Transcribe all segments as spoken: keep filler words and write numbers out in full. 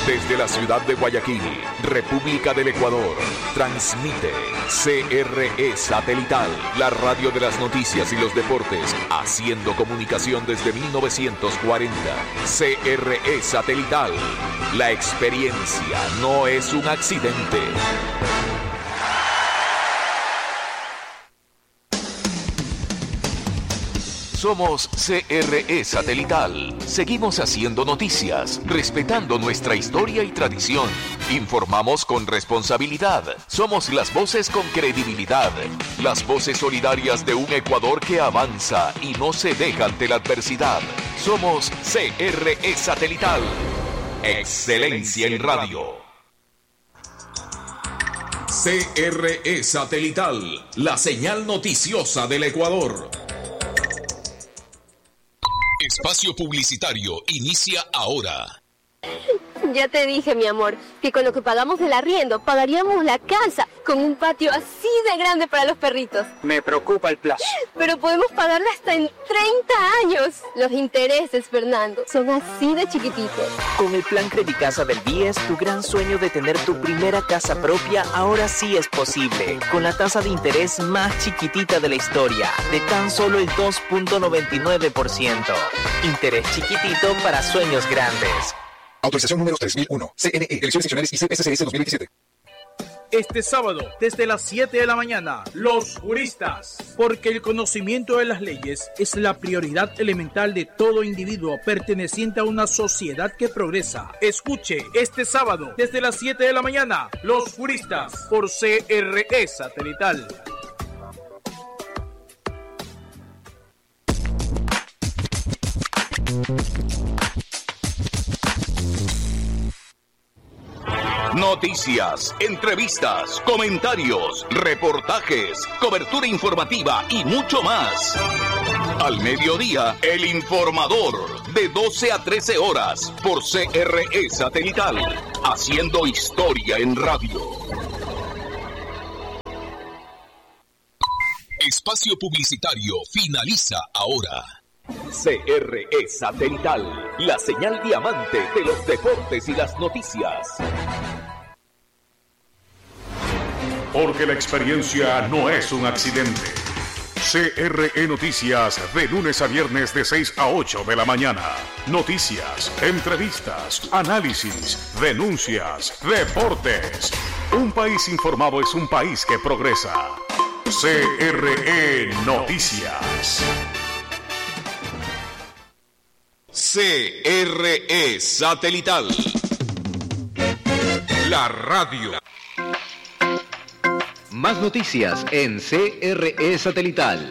Desde la ciudad de Guayaquil, República del Ecuador, transmite C R E Satelital, la radio de las noticias y los deportes, haciendo comunicación desde mil novecientos cuarenta. C R E Satelital, la experiencia no es un accidente. Somos C R E Satelital. Seguimos haciendo noticias, respetando nuestra historia y tradición. Informamos con responsabilidad. Somos las voces con credibilidad. Las voces solidarias de un Ecuador que avanza y no se deja ante la adversidad. Somos C R E Satelital. Excelencia en radio. C R E Satelital, la señal noticiosa del Ecuador. Espacio publicitario inicia ahora. Ya te dije, mi amor, que con lo que pagamos del arriendo pagaríamos la casa con un patio así de grande para los perritos. Me preocupa el plazo. Pero podemos pagarla hasta en treinta años. Los intereses, Fernando, son así de chiquititos. Con el plan Credicasa del B I E S, tu gran sueño de tener tu primera casa propia ahora sí es posible. Con la tasa de interés más chiquitita de la historia, de tan solo el dos punto noventa y nueve por ciento. Interés chiquitito para sueños grandes. Autorización número tres mil uno. C N E, Elecciones Seccionales y C P C C S dos mil veintisiete. Este sábado, desde las siete de la mañana, los juristas. Porque el conocimiento de las leyes es la prioridad elemental de todo individuo perteneciente a una sociedad que progresa. Escuche este sábado, desde las siete de la mañana, los juristas, por C R E Satelital. Noticias, entrevistas, comentarios, reportajes, cobertura informativa y mucho más. Al mediodía, El Informador, de doce a trece horas, por C R E Satelital, haciendo historia en radio. Espacio publicitario finaliza ahora. C R E Satelital, la señal diamante de los deportes y las noticias. Porque la experiencia no es un accidente. C R E Noticias, de lunes a viernes de seis a ocho de la mañana. Noticias, entrevistas, análisis, denuncias, deportes. Un país informado es un país que progresa. C R E Noticias. C R E Satelital, la radio. Más noticias en C R E Satelital.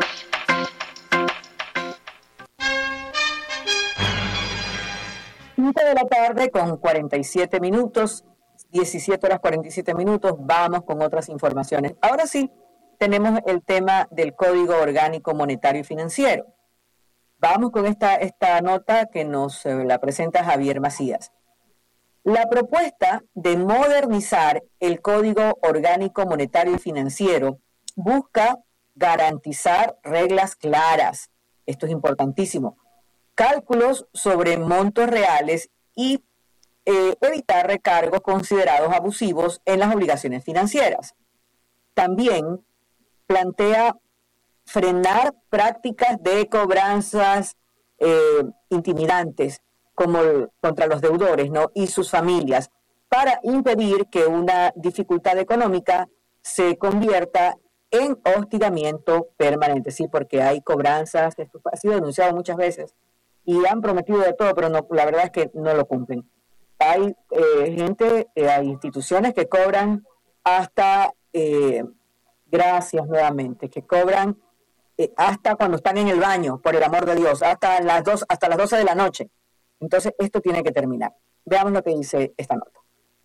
cinco de la tarde con cuarenta y siete minutos, diecisiete horas cuarenta y siete minutos, vamos con otras informaciones. Ahora sí, tenemos el tema del Código Orgánico Monetario y Financiero. Vamos con esta, esta nota que nos eh, la presenta Javier Macías. La propuesta de modernizar el Código Orgánico Monetario y Financiero busca garantizar reglas claras, esto es importantísimo, cálculos sobre montos reales y eh, evitar recargos considerados abusivos en las obligaciones financieras. También plantea frenar prácticas de cobranzas eh, intimidantes como el, contra los deudores, ¿no?, y sus familias, para impedir que una dificultad económica se convierta en hostigamiento permanente. Sí, porque hay cobranzas, esto ha sido denunciado muchas veces, y han prometido de todo, pero no, la verdad es que no lo cumplen. Hay eh, gente, eh, hay instituciones que cobran hasta, eh, gracias nuevamente, que cobran eh, hasta cuando están en el baño, por el amor de Dios, hasta las dos, hasta las doce de la noche. Entonces, esto tiene que terminar. Veamos lo que dice esta nota.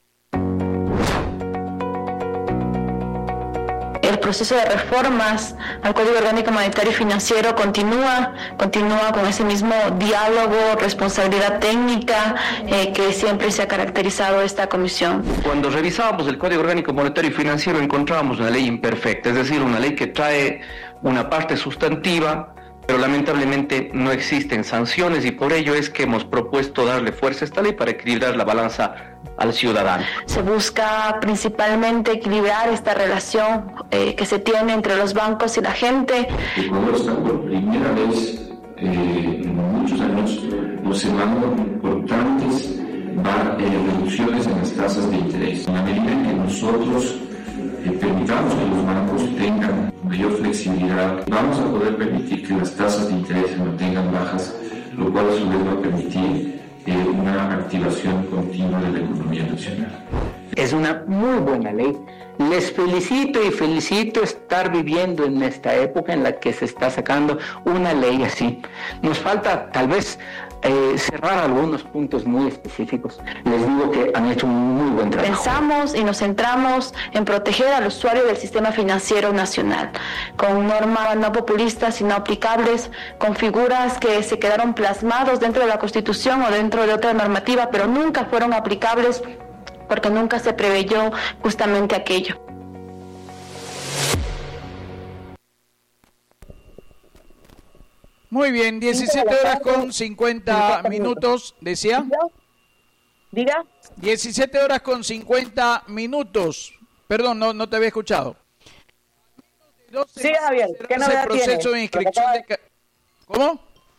El proceso de reformas al Código Orgánico Monetario y Financiero continúa, continúa con ese mismo diálogo, responsabilidad técnica eh, que siempre se ha caracterizado esta comisión. Cuando revisábamos el Código Orgánico Monetario y Financiero encontrábamos una ley imperfecta, es decir, una ley que trae una parte sustantiva, Pero lamentablemente no existen sanciones y por ello es que hemos propuesto darle fuerza a esta ley para equilibrar la balanza al ciudadano. Se busca principalmente equilibrar esta relación eh, que se tiene entre los bancos y la gente. Ecuador está por primera vez eh, en muchos años observando importantes va, eh, reducciones en las tasas de interés. En la medida en que nosotros eh, permitamos que los bancos tengan mayor flexibilidad, vamos a poder permitir que las tasas de interés se mantengan bajas, lo cual a su vez va a permitir eh, una activación continua de la economía nacional. Es una muy buena ley. Les felicito y felicito estar viviendo en esta época en la que se está sacando una ley así. Nos falta tal vez eh, cerrar algunos puntos muy específicos. Les digo que han hecho un muy buen trabajo. Pensamos y nos centramos en proteger al usuario del sistema financiero nacional, con normas no populistas sino aplicables, con figuras que se quedaron plasmados dentro de la Constitución o dentro de otra normativa, pero nunca fueron aplicables porque nunca se preveyó justamente aquello. Muy bien, diecisiete horas con cincuenta minutos, decía. Diga. diecisiete horas con cincuenta minutos. Perdón, no, no te había escuchado. Sí, Javier, ¿qué novedad proceso tiene? de inscripción de... ¿Cómo?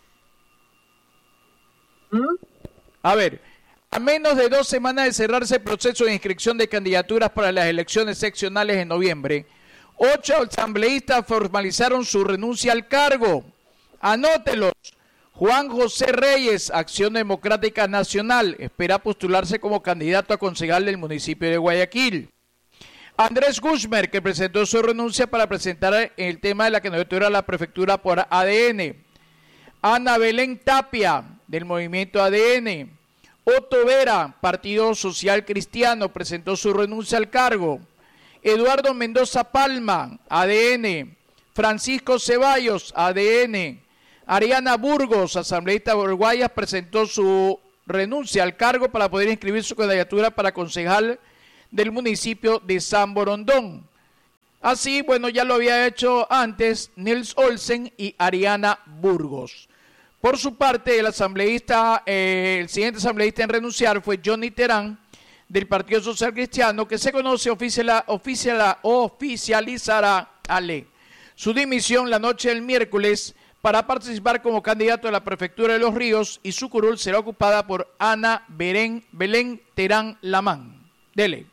¿Mm? A ver, a menos de dos semanas de cerrarse el proceso de inscripción de candidaturas para las elecciones seccionales en noviembre, ocho asambleístas formalizaron su renuncia al cargo. Anótelos. Juan José Reyes, Acción Democrática Nacional, espera postularse como candidato a concejal del municipio de Guayaquil. Andrés Guzmán, que presentó su renuncia para presentar el tema de la candidatura a la prefectura por A D N. Ana Belén Tapia, del movimiento A D N. Otto Vera, Partido Social Cristiano, presentó su renuncia al cargo. Eduardo Mendoza Palma, A D N. Francisco Ceballos, A D N. Ariana Burgos, asambleísta uruguaya, presentó su renuncia al cargo para poder inscribir su candidatura para concejal del municipio de San Borondón. Así, bueno, ya lo había hecho antes Nils Olsen y Ariana Burgos. Por su parte, el asambleísta, eh, el siguiente asambleísta en renunciar fue Johnny Terán, del Partido Social Cristiano, que se conoce oficial, oficial, oficializará ale, su dimisión la noche del miércoles para participar como candidato a la prefectura de Los Ríos, y su curul será ocupada por Ana Belén, Belén Terán Lamán. Dele.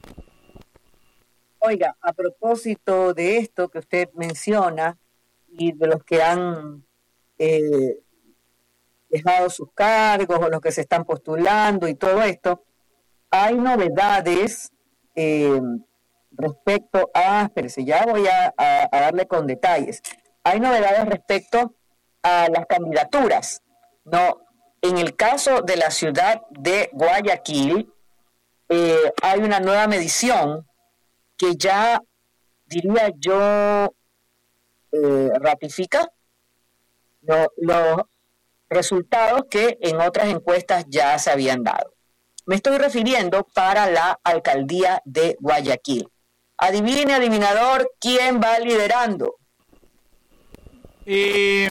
Oiga, a propósito de esto que usted menciona y de los que han eh, dejado sus cargos o los que se están postulando y todo esto, hay novedades eh, respecto a, espérese, ya voy a, a, a darle con detalles. Hay novedades respecto a las candidaturas. No, en el caso de la ciudad de Guayaquil, eh, hay una nueva medición que ya, diría yo, eh, ratifica lo, los resultados que en otras encuestas ya se habían dado. Me estoy refiriendo para la alcaldía de Guayaquil. Adivine, adivinador, ¿quién va liderando? Eh,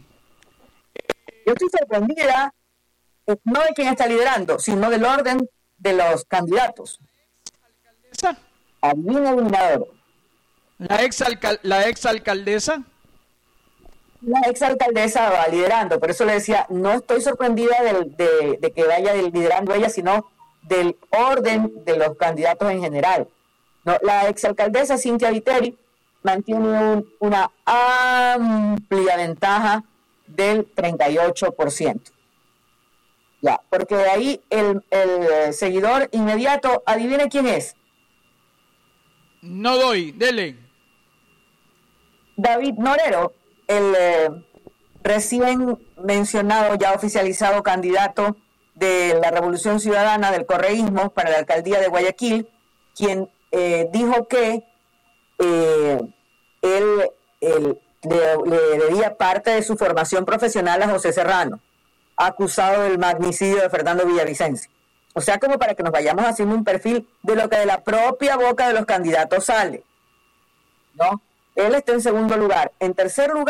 Yo estoy sorprendida, no de quién está liderando, sino del orden de los candidatos. ¿Alcaldesa? Adivine, adivinador. ¿La ex, alcal la ex alcaldesa? La exalcaldesa va liderando, por eso le decía, no estoy sorprendida del, de, de que vaya liderando ella, sino del orden de los candidatos en general. No, la exalcaldesa Cintia Viteri mantiene un, una amplia ventaja del treinta y ocho por ciento. Ya, porque de ahí el, el seguidor inmediato, adivine quién es. No doy, dele. David Norero, el eh, recién mencionado, ya oficializado candidato de la Revolución Ciudadana del correísmo para la alcaldía de Guayaquil, quien eh, dijo que eh, él, él le, le debía parte de su formación profesional a José Serrano, acusado del magnicidio de Fernando Villavicencio. O sea, como para que nos vayamos haciendo un perfil de lo que de la propia boca de los candidatos sale, ¿no? Él está en segundo lugar. En tercer lugar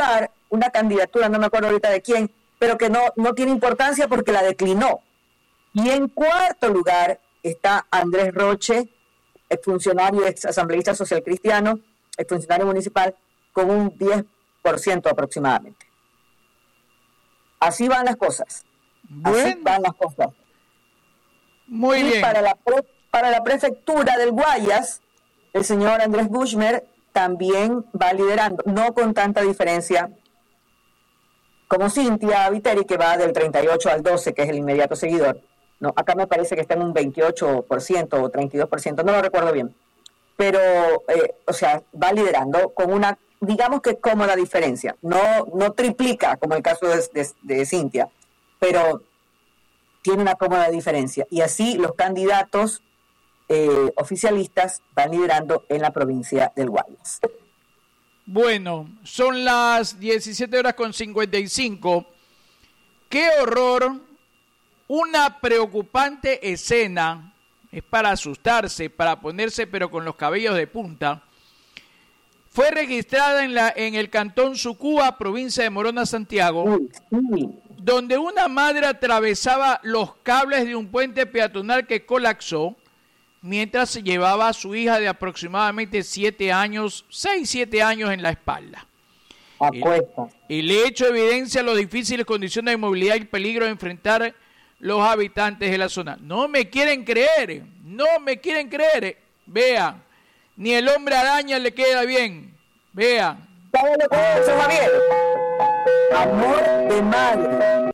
una candidatura, no me acuerdo ahorita de quién, pero que no, no tiene importancia porque la declinó. Y en cuarto lugar está Andrés Roche, exfuncionario, ex asambleísta social cristiano, exfuncionario municipal, con un diez por ciento aproximadamente. Así van las cosas. Bueno. Así van las cosas. Muy y bien. Para la, pre, para la prefectura del Guayas, el señor Andrés Buchmer también va liderando, no con tanta diferencia como Cintia Viteri, que va del treinta y ocho al doce, que es el inmediato seguidor. No, acá me parece que está en un veintiocho por ciento o treinta y dos por ciento, no lo recuerdo bien. Pero, eh, o sea, va liderando con una, digamos que cómoda diferencia. No, no triplica, como el caso de, de, de Cintia, pero tiene una cómoda diferencia. Y así los candidatos eh, oficialistas van liderando en la provincia del Guayas. Bueno, son las diecisiete horas con cincuenta y cinco. ¡Qué horror! Una preocupante escena, es para asustarse, para ponerse pero con los cabellos de punta. Fue registrada en, la, en el cantón Sucúa, provincia de Morona, Santiago, Uy, uy. donde una madre atravesaba los cables de un puente peatonal que colapsó mientras se llevaba a su hija de aproximadamente siete años, seis, siete años en la espalda. Apuesta. El, el hecho evidencia las difíciles condiciones de movilidad y el peligro de enfrentar los habitantes de la zona. No me quieren creer, no me quieren creer. Vean, ni el hombre araña le queda bien. Vean. ¿Sabe lo que es eso, Javier? Amor de madre.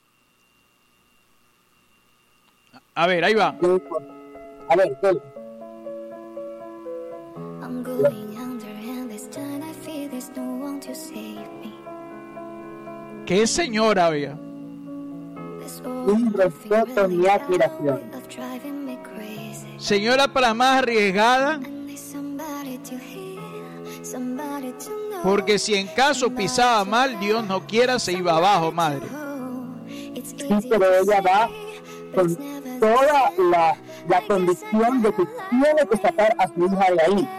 A ver, ahí va. A ver, ¿qué? ¿Qué señora, vea? Un respeto y admiración. Señora para más arriesgada, porque si en caso pisaba mal, Dios no quiera, se iba abajo, madre. Sí, pero ella va con toda la, la condición de que tiene que sacar a su hija de ahí.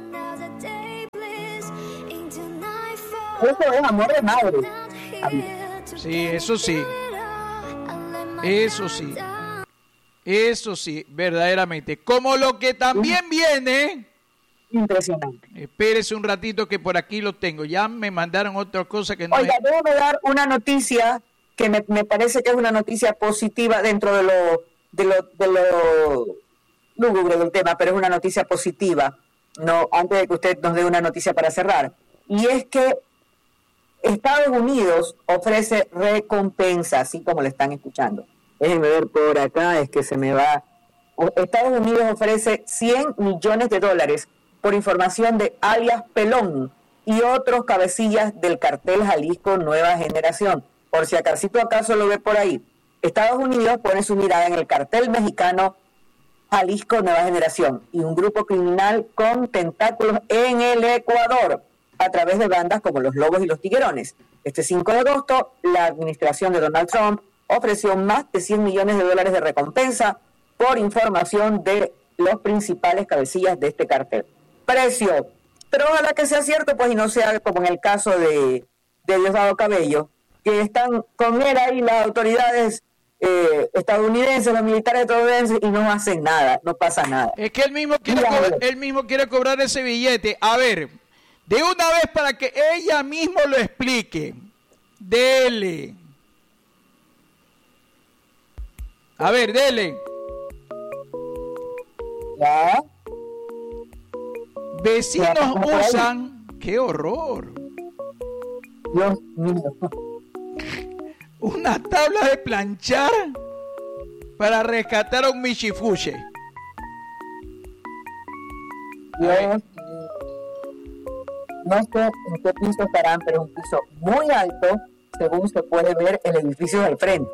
Eso es amor de madre. Sí, eso sí. Eso sí. Eso sí, verdaderamente. Como lo que también viene. Impresionante. Espérese un ratito que por aquí lo tengo. Ya me mandaron otra cosa que no. Oiga, es... déjame dar una noticia que me, me parece que es una noticia positiva dentro de lo de lo de lo lúgubre del tema, pero es una noticia positiva. No, antes de que usted nos dé una noticia para cerrar. Y es que Estados Unidos ofrece recompensa, así como le están escuchando. Déjenme ver por acá, es que se me va. Estados Unidos ofrece cien millones de dólares por información de alias Pelón y otros cabecillas del cartel Jalisco Nueva Generación. Por si acaso acaso lo ve por ahí. Estados Unidos pone su mirada en el cartel mexicano Jalisco Nueva Generación y un grupo criminal con tentáculos en el Ecuador, a través de bandas como los Lobos y los Tiguerones. Este cinco de agosto, la administración de Donald Trump ofreció más de cien millones de dólares de recompensa por información de los principales cabecillas de este cartel. Precio, pero ojalá que sea cierto, pues, y no sea como en el caso de, de Diosdado Cabello, que están con él ahí las autoridades eh, estadounidenses, los militares estadounidenses, y no hacen nada, no pasa nada. Es que él mismo quiere, co- él mismo quiere cobrar ese billete. A ver, de una vez para que ella mismo lo explique. Dele. A ver, dele. ¿Ya? Vecinos ¿Ya? usan... ¡Qué horror! Dios mío. Una tabla de planchar para rescatar a un michifuche. Dios, no sé en qué piso estarán, pero es un piso muy alto, según se puede ver el edificio del frente.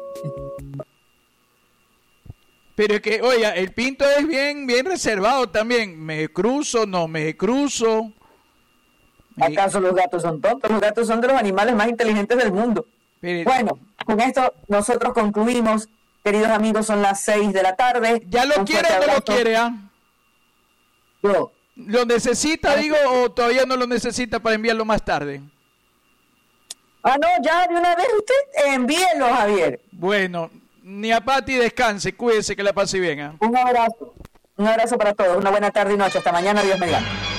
Pero es que, oiga, el Pinto es bien, bien reservado también. Me cruzo, no me cruzo. ¿Acaso los gatos son tontos? Los gatos son de los animales más inteligentes del mundo. Pero... Bueno, con esto nosotros concluimos. Queridos amigos, son las seis de la tarde. ¿Ya lo un quiere o no lo quiere? ¿Ah? Yo. ¿Lo necesita, digo, o todavía no lo necesita para enviarlo más tarde? Ah, no, ya de una vez usted envíelo, Javier. Bueno, ni a Pati descanse, cuídese, que la pase bien. ¿eh? Un abrazo, un abrazo para todos, una buena tarde y noche, hasta mañana, Dios mediante.